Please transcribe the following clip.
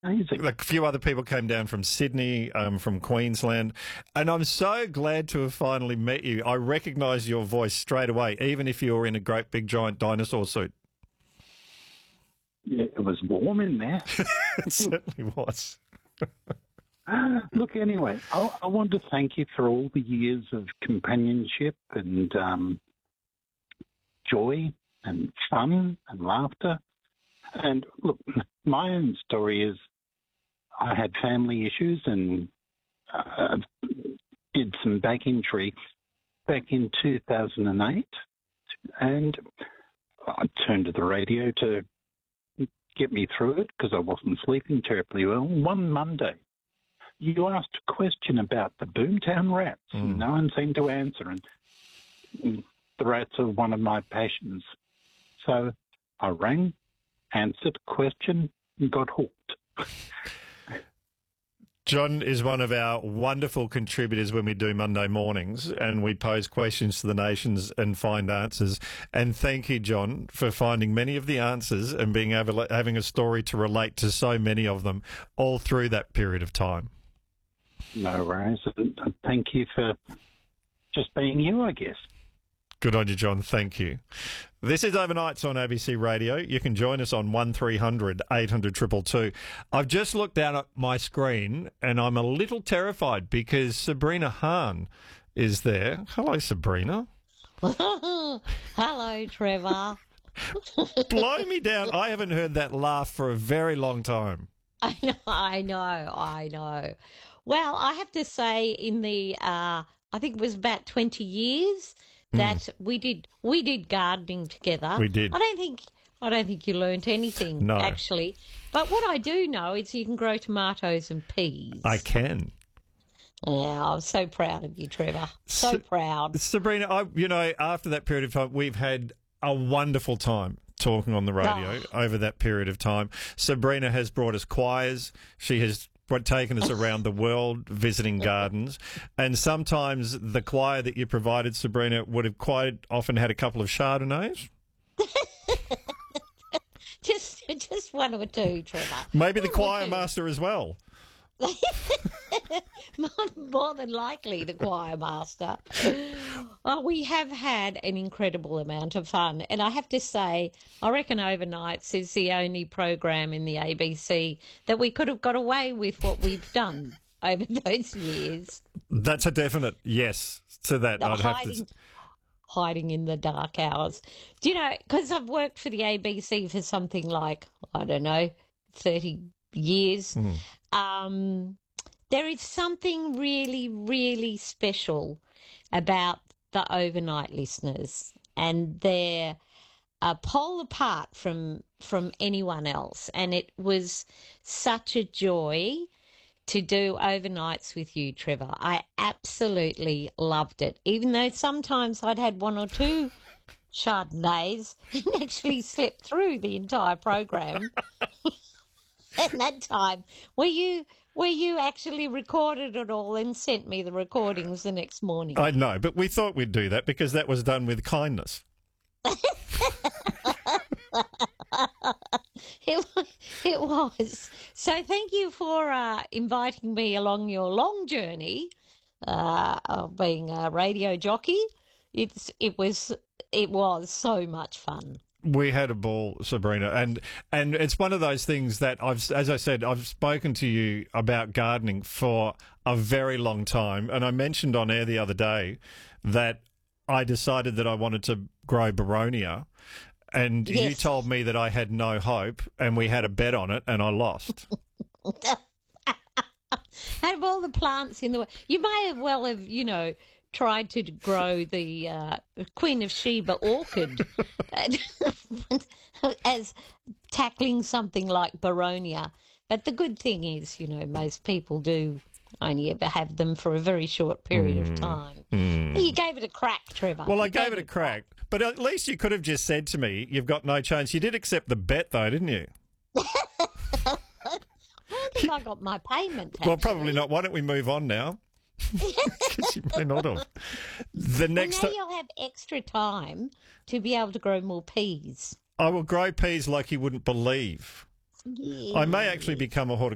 Amazing. A few other people came down from Sydney, from Queensland, and I'm so glad to have finally met you. I recognise your voice straight away, even if you were in a great big giant dinosaur suit. Yeah, it was warm in there. It certainly was. Look, anyway, I want to thank you for all the years of companionship and joy and fun and laughter. And look, my own story is I had family issues and did some back injury back in 2008. And I turned to the radio to get me through it because I wasn't sleeping terribly well. One Monday, you asked a question about the Boomtown Rats. And no one seemed to answer. And the rats are one of my passions. So I rang, answered a question, and got hooked. John is one of our wonderful contributors when we do Monday mornings and we pose questions to the nations and find answers. And thank you, John, for finding many of the answers and being able having a story to relate to so many of them all through that period of time. No worries. Thank you for just being you, I guess. Good on you, John. Thank you. This is Overnights on ABC Radio. You can join us on 1300 800 222. I've just looked down at my screen and I'm a little terrified because Sabrina Hahn is there. Hello, Sabrina. Hello, Trevor. Blow me down. I haven't heard that laugh for a very long time. I know. Well, I have to say in the, I think it was about 20 years that we did gardening together. We did. I don't think you learnt anything, No. actually. But what I do know is you can grow tomatoes and peas. I can. Yeah, I'm so proud of you, Trevor. So proud. Sabrina, after that period of time, we've had a wonderful time talking on the radio over that period of time. Sabrina has brought us choirs. She has taken us around the world visiting gardens, and sometimes the choir that you provided, Sabrina, would have quite often had a couple of Chardonnays. just one or two, Trevor. Maybe the choir master as well. More than likely, the choir master. We have had an incredible amount of fun. And I have to say, I reckon Overnights is the only program in the ABC that we could have got away with what we've done over those years. That's a definite yes to that. Hiding in the dark hours. Do you know, because I've worked for the ABC for something like, 30 years. There is something really, really special about the overnight listeners, and they're a pole apart from anyone else. And it was such a joy to do Overnights with you, Trevor. I absolutely loved it, even though sometimes I'd had one or two Chardonnays and actually slept through the entire program. At that time, were you actually recorded it all and sent me the recordings the next morning? I know, but we thought we'd do that because that was done with kindness. It was. So thank you for inviting me along your long journey of being a radio jockey. It was so much fun. We had a ball, Sabrina, and it's one of those things that as I said, I've spoken to you about gardening for a very long time, and I mentioned on air the other day that I decided that I wanted to grow Boronia, and Yes. you told me that I had no hope, and we had a bet on it, and I lost. Out of all the plants in the world, you may have tried to grow the Queen of Sheba orchid as tackling something like Boronia. But the good thing is, most people do only ever have them for a very short period of time. You gave it a crack, Trevor. Well, I gave it a crack, but at least you could have just said to me, you've got no chance. You did accept the bet, though, didn't you? I don't think I got my payment. Well, probably not. Why don't we move on now? Because you may not have. Now you'll have extra time to be able to grow more peas. I will grow peas like you wouldn't believe. Yeah. I may actually become a